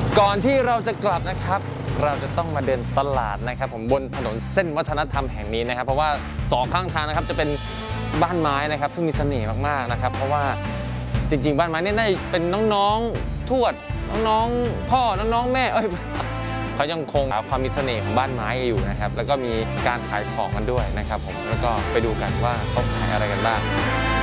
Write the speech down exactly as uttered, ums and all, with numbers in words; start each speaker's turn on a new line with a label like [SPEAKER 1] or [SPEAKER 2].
[SPEAKER 1] ก่อนที่เราจะกลับนะครับเราจะต้องมาเดินตลาดนะครับผมบนถนนเส้นวัฒนธรรมแห่งนี้นะครับเพราะว่าสองข้างทางนะครับจะเป็นบ้านไม้นะครับซึ่งมีเสน่ห์มากๆนะครับเพราะว่าจริงๆบ้านไม้นี่น่าจะเป็นน้องๆทวดน้องๆพ่อน้องๆแม่เอ้ยเขายังคงความมีเสน่ห์ของบ้านไม้อยู่นะครับแล้วก็มีการขายของกันด้วยนะครับผมแล้วก็ไปดูกันว่าเขาขายอะไรกันบ้าง